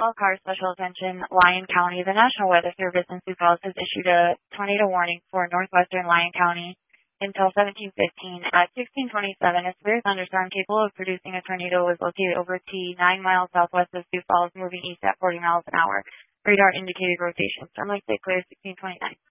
All cars, special attention, Lyon County. The National Weather Service in Sioux Falls has issued a tornado warning for northwestern Lyon County until 17:15. At 16:27, a severe thunderstorm capable of producing a tornado was located over T, 9 miles southwest of Sioux Falls, moving east at 40 miles an hour. Radar indicated rotation. Storm Lake State clear, 16:29.